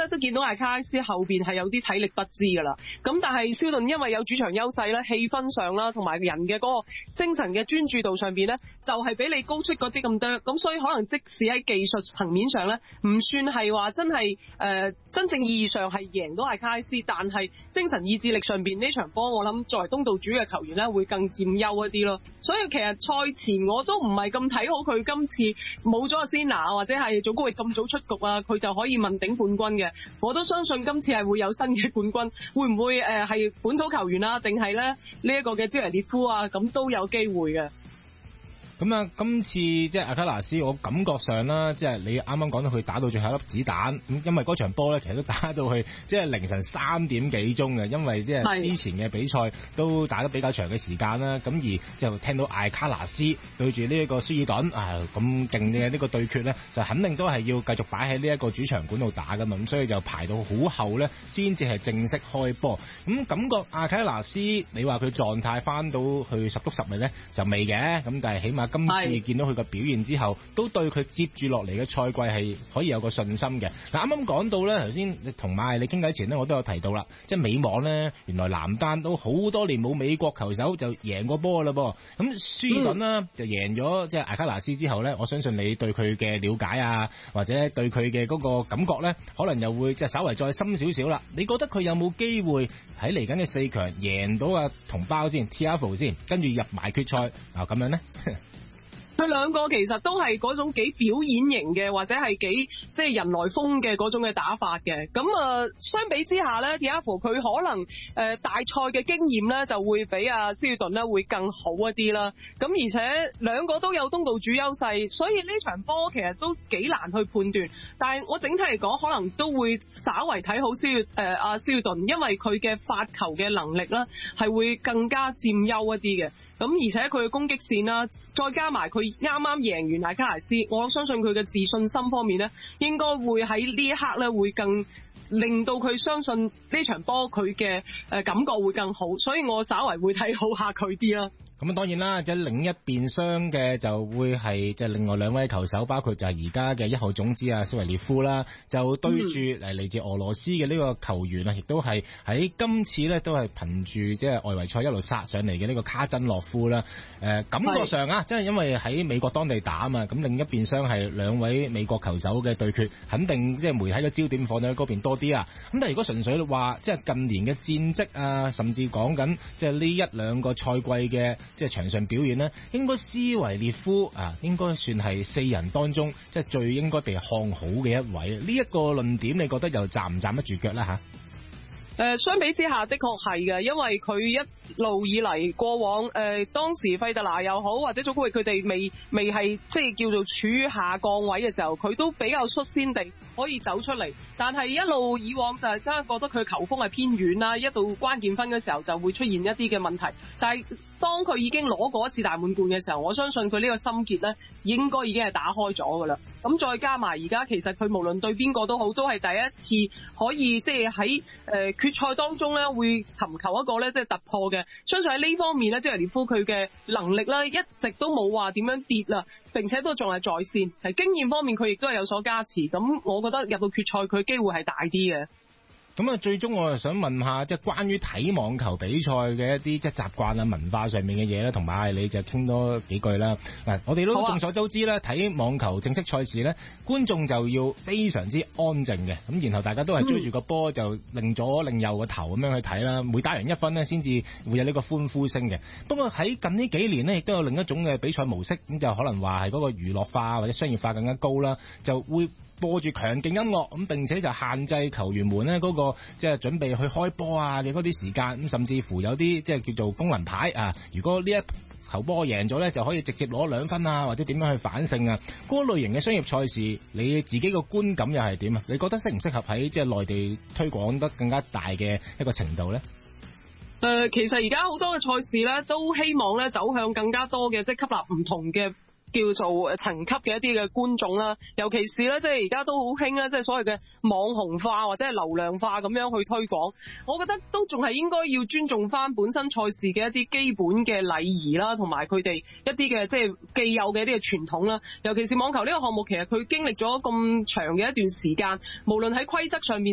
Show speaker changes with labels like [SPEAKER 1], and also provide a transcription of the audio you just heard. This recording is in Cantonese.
[SPEAKER 1] 咧都見到艾卡拉斯後邊係有啲體力不支㗎啦。咁但係蕭頓因為有主場優勢咧，氣氛上啦，同埋人嘅嗰個精神嘅專注度上邊咧，就係比你高出嗰啲咁多。咁所以可能即使喺技術層面上咧，唔算係話真係真正意義上係贏到艾卡拉斯，但係精神意志力上邊呢場波，我諗作為東道主嘅球員咧，會更佔優一啲咯。所以其實賽前我都唔係咁睇好佢今次冇咗阿仙拿或者係祖高域咁早出局啊，佢就可以問鼎冠軍嘅。我都相信今次係會有新嘅冠軍，會唔會係本土球員啊，定係咧呢一個嘅焦尼列夫啊，咁都有機會嘅。
[SPEAKER 2] 咁啊，今次即係阿卡拉斯，我感覺上啦，即係你啱啱講到佢打到最後一粒子彈，咁因為嗰場波咧，其實都打到去即係凌晨3點幾鐘嘅，因為即係之前嘅比賽都打得比較長嘅時間啦，咁而就聽到艾卡拉斯對住呢一個舒爾頓啊咁勁嘅呢個對決咧，就肯定都係要繼續擺喺呢一個主場館度打噶嘛，咁所以就排到好後咧，先至係正式開波。咁感覺阿卡拉斯，你話佢狀態翻到去十足十咪咧就未嘅，咁但係起碼今次見到佢嘅表現之後，都對佢接住落嚟嘅賽季係可以有個信心嘅。嗱，啱啱講到咧，頭先同馬你傾偈前咧，我都有提到啦，即係美網咧，原來男單都好多年冇美國球手就贏過波啦噃。咁舒爾頓啦就贏咗即係艾卡拉斯之後咧，我相信你對佢嘅了解啊，或者對佢嘅嗰個感覺咧，可能又會即係稍微再深少少啦。你覺得佢有冇機會喺嚟緊嘅4強贏到啊同胞先 Tiafoe 先，跟住入埋決賽啊咁樣咧？
[SPEAKER 1] 佢兩個其實都係嗰種幾表演型嘅，或者係幾即係人來瘋嘅嗰種嘅打法嘅。咁相比之下咧，Tiafoe 佢可能大賽嘅經驗咧就會比阿蕭頓咧會更好一啲啦。咁而且兩個都有東道主優勢，所以呢場波其實都幾難去判斷。但係我整體嚟講，可能都會稍為睇好阿蕭頓，因為佢嘅發球嘅能力咧係會更加佔優一啲嘅。咁而且佢嘅攻擊線啦，再加埋佢啱啱贏完艾卡拉斯，我相信佢嘅自信心方面咧，應該會喺呢一刻咧會更令到佢相信呢場波佢嘅感覺會更好，所以我稍為會睇好下佢啲啦。
[SPEAKER 2] 咁啊，當然啦，即係另一邊廂嘅就會係即係另外兩位球手，包括就係而家嘅1號種子啊，斯維列夫啦，就對住嚟自俄羅斯嘅呢個球員啊，亦都係喺今次咧都係憑住即係外圍賽一路殺上嚟嘅呢個卡真諾夫啦。感覺上啊，即係因為喺美國當地打啊嘛，咁另一邊廂係兩位美國球手嘅對決，肯定即係媒體嘅焦點放喺嗰邊多啲啊。咁但係如果純粹話即係近年嘅戰績啊，甚至講緊即係呢1-2個賽季嘅即係場上表現呢，應該斯維列夫啊，應該算係4人當中即係最應該被看好嘅一位。呢一個論點，你覺得又站唔站得住腳呢？
[SPEAKER 1] 相比之下的確係嘅，因為佢一路以嚟過往當時費特拿又好，或者祖高域佢哋未係即係叫做處於下降位嘅時候，佢都比較率先地可以走出嚟。但係一路以往就係真係覺得佢球風係偏軟啦，一到關鍵分嘅時候就會出現一啲嘅問題。但係當佢已經攞過一次大滿貫嘅時候，我相信佢呢個心結咧應該已經係打開咗噶啦。咁再加埋而家其實佢無論對邊個都好，都係第一次可以即係喺決賽當中咧會尋求一個咧即係突破嘅。相信喺呢方面咧，即係列夫佢嘅能力咧一直都冇話點樣跌啦，並且都仲係在線。係經驗方面佢亦都係有所加持。咁我覺得入到決賽佢機會係大啲嘅。
[SPEAKER 2] 咁啊，最終我就想問下，即係關於睇網球比賽嘅一啲即係習慣啊、文化上面嘅嘢咧，同埋你就傾多幾句啦。嗱，我哋都眾所周知咧，睇網球正式賽事咧，觀眾就要非常之安靜嘅，咁然後大家都係追住個波就擰左擰右個頭咁樣去睇啦。每打完1分咧，先至會有呢個歡呼聲嘅。不過喺近呢幾年咧，亦都有另一種嘅比賽模式，咁就可能話係嗰個娛樂化或者商業化更加高啦，就會播住強勁音樂，咁並且就限制球員們咧嗰個即係準備去開波啊嘅嗰啲時間，咁甚至乎有啲即係叫做功能牌啊，如果呢一球波贏咗咧，就可以直接攞2分啊，或者點樣去反勝啊。嗰類型嘅商業賽事，你自己個觀感又係點啊？你覺得適唔適合喺即係內地推廣得更加大嘅一個程度咧？
[SPEAKER 1] 其實而家好多嘅賽事咧，都希望咧走向更加多嘅即係吸納唔同嘅叫做層級嘅一啲嘅觀眾啦，尤其是咧即係而家都好興啦，即係所謂嘅網紅化或者係流量化咁樣去推廣。我覺得都仲係應該要尊重翻本身賽事嘅一啲基本嘅禮儀啦，同埋佢哋一啲嘅即係既有嘅一啲嘅傳統啦。尤其是網球呢個項目，其實佢經歷咗咁長嘅一段時間，無論喺規則上面